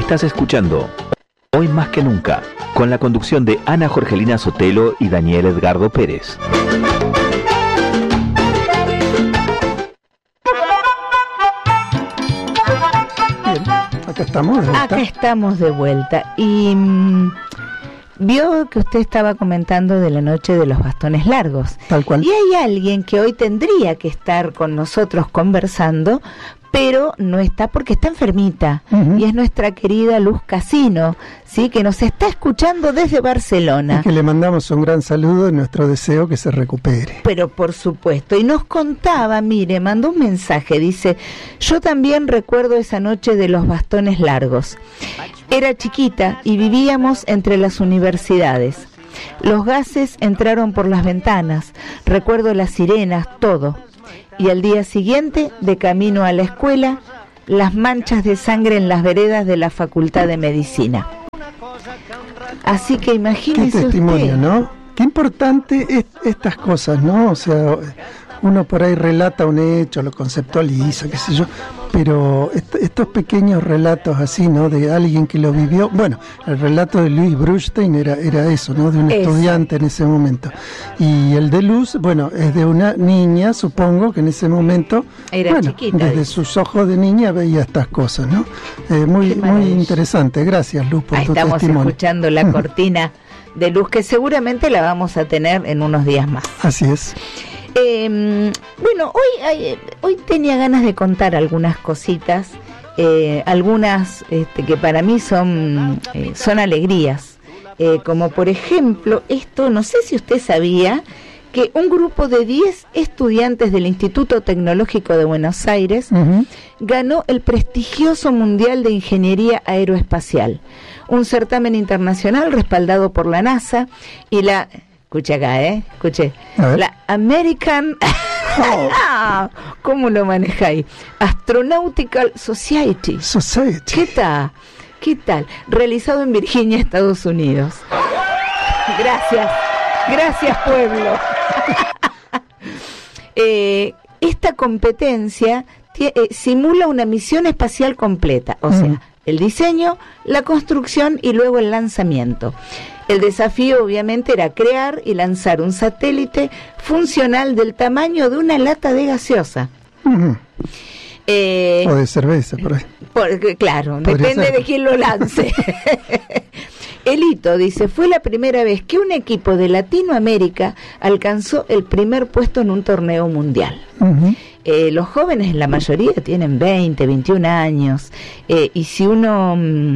Estás escuchando Hoy Más que Nunca, con la conducción de Ana Jorgelina Sotelo y Daniel Edgardo Pérez. Bien, acá estamos de vuelta. Acá estamos de vuelta. Y vio que usted estaba comentando de la noche de los bastones largos. Tal cual. Y hay alguien que hoy tendría que estar con nosotros conversando, pero no está porque está enfermita. Y es nuestra querida Luz Casino, ¿sí? Que nos está escuchando desde Barcelona. Y que le mandamos un gran saludo y nuestro deseo que se recupere. Pero por supuesto, y nos contaba, mire, mandó un mensaje, dice: yo también recuerdo esa noche de los bastones largos. Era chiquita y vivíamos entre las universidades. Los gases entraron por las ventanas, recuerdo las sirenas, todo. Y al día siguiente, de camino a la escuela, las manchas de sangre en las veredas de la Facultad de Medicina. Así que imagínese qué testimonio, usted, ¿no? Qué importante es estas cosas, ¿no? O sea, uno por ahí relata un hecho, lo conceptualiza, qué sé yo, pero estos pequeños relatos así, ¿no? De alguien que lo vivió. Bueno, el relato de Louis Brustein era eso, ¿no? De un estudiante en ese momento. Y el de Luz, bueno, es de una niña, supongo, que en ese momento, era bueno, chiquita, desde sus ojos de niña veía estas cosas, ¿no? Muy interesante. Gracias, Luz, por tu testimonio. Estamos escuchando la cortina de Luz, que seguramente la vamos a tener en unos días más. Así es. Bueno, hoy tenía ganas de contar algunas cositas, algunas que para mí son alegrías, como por ejemplo esto. No sé si usted sabía que un grupo de 10 estudiantes del Instituto Tecnológico de Buenos Aires ganó el prestigioso Mundial de Ingeniería Aeroespacial, un certamen internacional respaldado por la NASA y la... Escuche acá, escuche. La American... ¿Cómo lo manejáis? Astronautical Society. ¿Qué tal? Realizado en Virginia, Estados Unidos. Gracias pueblo. Esta competencia simula una misión espacial completa, o sea, el diseño, la construcción y luego el lanzamiento. El desafío obviamente era crear y lanzar un satélite funcional del tamaño de una lata de gaseosa. O de cerveza, por ahí. Claro, depende de quién lo lance. El hito, dice, fue la primera vez que un equipo de Latinoamérica alcanzó el primer puesto en un torneo mundial. Los jóvenes, la mayoría, tienen 20, 21 años, y si uno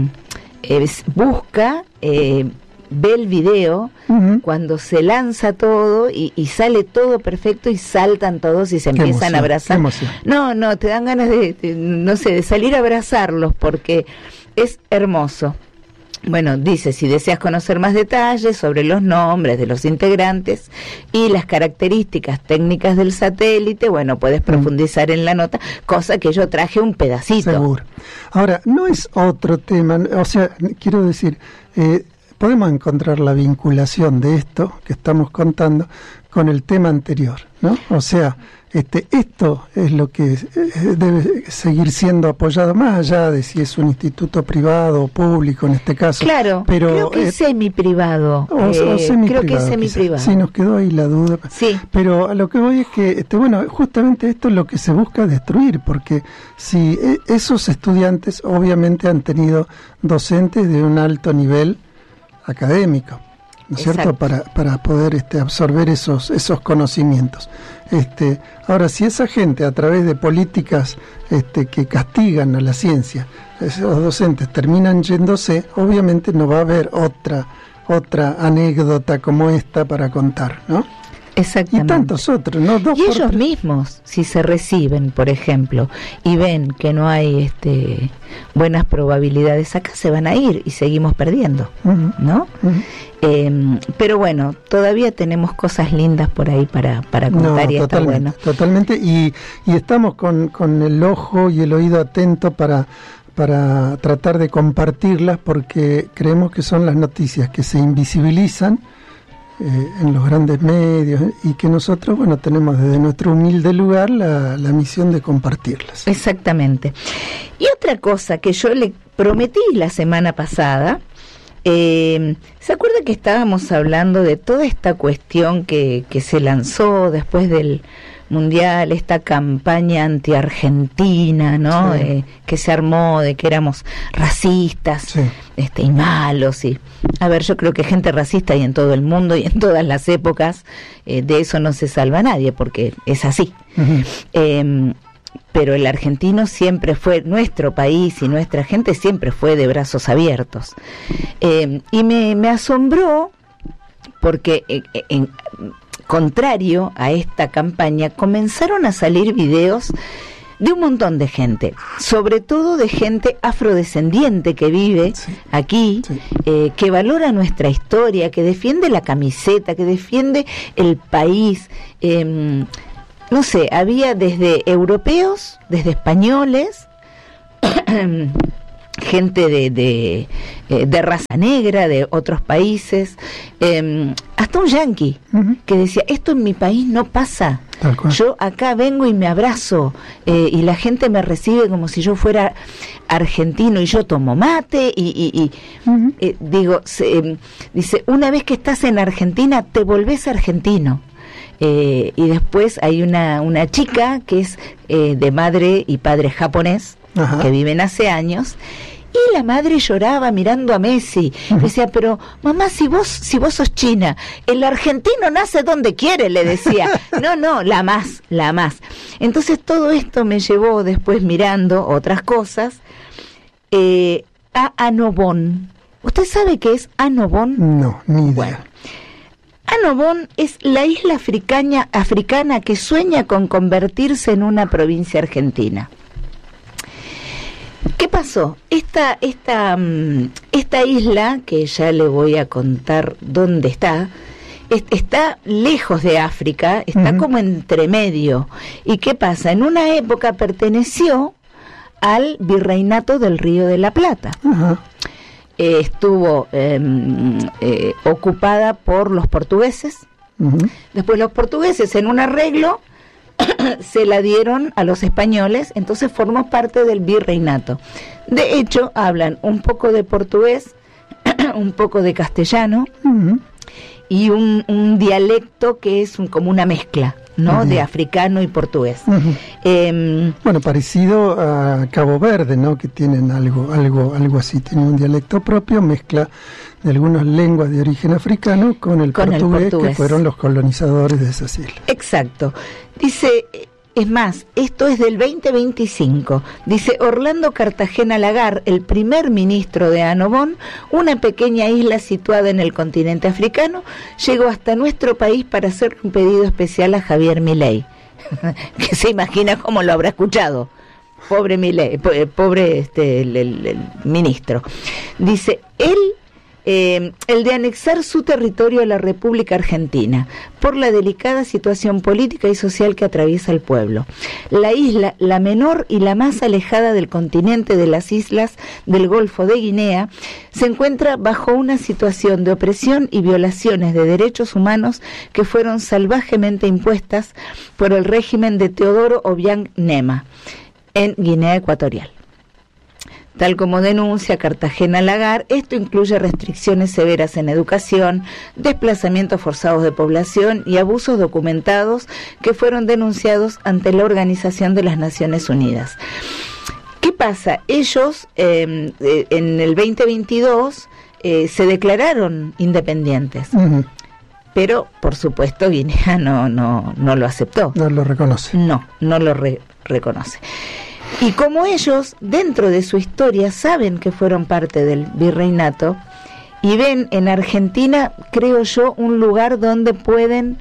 busca... ve el video cuando se lanza todo y sale todo perfecto y saltan todos y se empiezan a abrazar. No, te dan ganas de salir a abrazarlos porque es hermoso. Bueno, dice, si deseas conocer más detalles sobre los nombres de los integrantes y las características técnicas del satélite, bueno, puedes profundizar en la nota, cosa que yo traje un pedacito. Seguro. Ahora, no es otro tema, o sea, quiero decir... podemos encontrar la vinculación de esto que estamos contando con el tema anterior, ¿no? O sea, esto es lo que debe seguir siendo apoyado, más allá de si es un instituto privado o público en este caso. Claro, pero creo que es semi-privado. Creo que es semi-privado. Sí, nos quedó ahí la duda. Sí. Pero a lo que voy es que, bueno, justamente esto es lo que se busca destruir, porque si esos estudiantes obviamente han tenido docentes de un alto nivel académico, ¿no es cierto? Para poder absorber esos conocimientos. Ahora, si esa gente, a través de políticas que castigan a la ciencia, esos docentes terminan yéndose, obviamente no va a haber otra anécdota como esta para contar, ¿no? Exactamente. Y tantos otros, ¿no? Y ellos mismos, si se reciben, por ejemplo, y ven que no hay buenas probabilidades acá, se van a ir y seguimos perdiendo, ¿no? Pero bueno, todavía tenemos cosas lindas por ahí para contar, y está bueno. Totalmente, y estamos con el ojo y el oído atento para tratar de compartirlas, porque creemos que son las noticias que se invisibilizan en los grandes medios, y que nosotros, bueno, tenemos desde nuestro humilde lugar la misión de compartirlas. Exactamente. Y otra cosa que yo le prometí la semana pasada, ¿se acuerda que estábamos hablando de toda esta cuestión que se lanzó después del Mundial, esta campaña anti-argentina, ¿no? Sí. Que se armó de que éramos racistas, sí, y malos, y a ver, yo creo que gente racista hay en todo el mundo y en todas las épocas, de eso no se salva nadie, porque es así. Uh-huh. Pero el argentino siempre fue, nuestro país y nuestra gente siempre fue de brazos abiertos. Y me asombró porque contrario a esta campaña, comenzaron a salir videos de un montón de gente, sobre todo de gente afrodescendiente que vive aquí, que valora nuestra historia, que defiende la camiseta, que defiende el país. No sé, había desde europeos, desde españoles, gente de raza negra de otros países, hasta un yanqui, uh-huh, que decía, esto en mi país no pasa, yo acá vengo y me abrazo, y la gente me recibe como si yo fuera argentino, y yo tomo mate y uh-huh, dice, una vez que estás en Argentina te volvés argentino. Y después hay una chica que es de madre y padre japonés, ajá, que viven hace años, y la madre lloraba mirando a Messi. Uh-huh. Decía, pero mamá, si vos sos china, el argentino nace donde quiere, le decía. No, la más. Entonces todo esto me llevó después, mirando otras cosas, a Annobón. ¿Usted sabe qué es Annobón? No, ni idea. Bueno, Annobón es la isla africana que sueña con convertirse en una provincia argentina. ¿Qué pasó? Esta isla, que ya le voy a contar dónde está lejos de África, está, uh-huh, como entre medio. ¿Y qué pasa? En una época perteneció al Virreinato del Río de la Plata. Uh-huh. Estuvo ocupada por los portugueses. Uh-huh. Después los portugueses, en un arreglo, se la dieron a los españoles, entonces formó parte del virreinato. De hecho, hablan un poco de portugués, un poco de castellano, uh-huh, y un dialecto que es como una mezcla, ¿no? Uh-huh. De africano y portugués. Uh-huh. Bueno, parecido a Cabo Verde, ¿no? Que tienen algo así, tienen un dialecto propio, mezcla de algunas lenguas de origen africano con el portugués, que fueron los colonizadores de esas islas. Exacto. Dice, es más, esto es del 2025. Dice, Orlando Cartagena Lagar, el primer ministro de Annobón, una pequeña isla situada en el continente africano, llegó hasta nuestro país para hacer un pedido especial a Javier Milei. Que se imagina cómo lo habrá escuchado. Pobre Milei, el ministro. Dice, el de anexar su territorio a la República Argentina, por la delicada situación política y social que atraviesa el pueblo. La isla, la menor y la más alejada del continente de las islas del Golfo de Guinea, se encuentra bajo una situación de opresión y violaciones de derechos humanos que fueron salvajemente impuestas por el régimen de Teodoro Obiang Nema en Guinea Ecuatorial. Tal como denuncia Cartagena Lagar, esto incluye restricciones severas en educación, desplazamientos forzados de población y abusos documentados que fueron denunciados ante la Organización de las Naciones Unidas. ¿Qué pasa? Ellos en el 2022 se declararon independientes. Uh-huh. Pero, por supuesto, Guinea no lo aceptó. No lo reconoce. No lo reconoce. Y como ellos, dentro de su historia, saben que fueron parte del virreinato y ven en Argentina, creo yo, un lugar donde pueden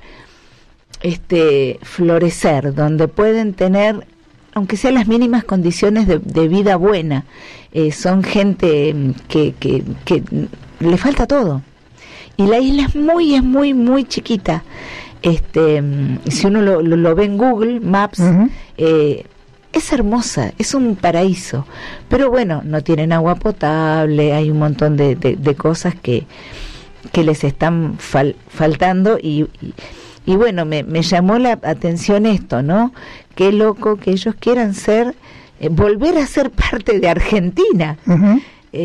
florecer, donde pueden tener, aunque sean las mínimas condiciones de vida buena. Son gente que le falta todo. Y la isla es muy, muy chiquita. Si uno lo ve en Google Maps, uh-huh, es hermosa, es un paraíso, pero bueno, no tienen agua potable, hay un montón de cosas que que les están faltando y bueno, me llamó la atención esto, ¿no? Qué loco que ellos quieran ser, volver a ser parte de Argentina. Uh-huh.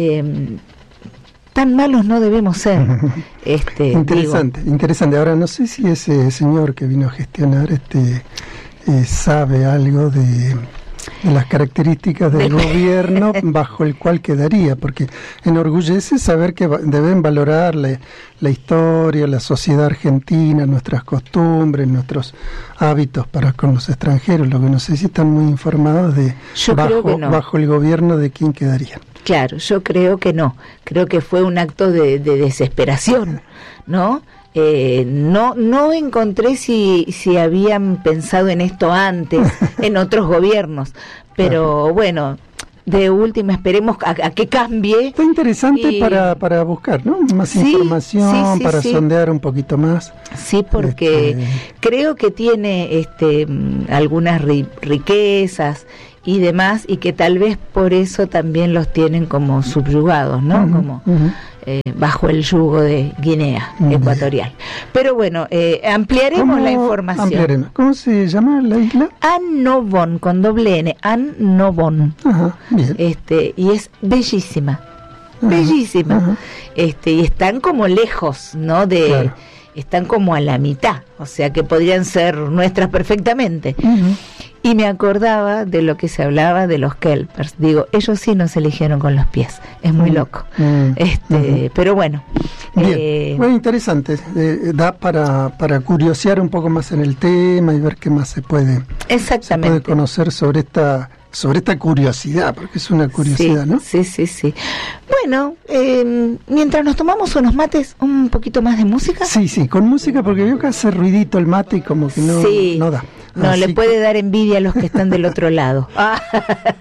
Tan malos no debemos ser. Interesante. Ahora, no sé si ese señor que vino a gestionar sabe algo de las características del gobierno bajo el cual quedaría, porque enorgullece saber que deben valorar la historia, la sociedad argentina, nuestras costumbres, nuestros hábitos para con los extranjeros. Lo que no sé si están muy informados de bajo el gobierno de quién quedaría. Claro, yo creo que no. Creo que fue un acto de desesperación, ¿no? No encontré si habían pensado en esto antes, en otros gobiernos, pero bueno, de última esperemos a que cambie. Está interesante para buscar, ¿no? Más información, para sondear un poquito más. Sí, porque creo que tiene algunas riquezas y demás, y que tal vez por eso también los tienen como subyugados, ¿no? Como bajo el yugo de Guinea Ecuatorial. Pero bueno, ampliaremos la información. ¿Cómo se llama la isla? An Novon, con doble N, An Novon. Ajá, bien. Y es bellísima, bellísima. Ajá. Y están como lejos, ¿no? Claro. Están como a la mitad, o sea que podrían ser nuestras perfectamente. Uh-huh. Y me acordaba de lo que se hablaba de los kelpers. Digo, ellos sí nos eligieron con los pies. Es muy loco. Pero bueno. Bien. Bueno, interesante. Da para curiosear un poco más en el tema y ver qué más se puede conocer sobre esta curiosidad, porque es una curiosidad, ¿no? Sí. Bueno, mientras nos tomamos unos mates, un poquito más de música. Sí, con música, porque veo que hace ruidito el mate y como que no da. No, le puede dar envidia a los que están del otro lado.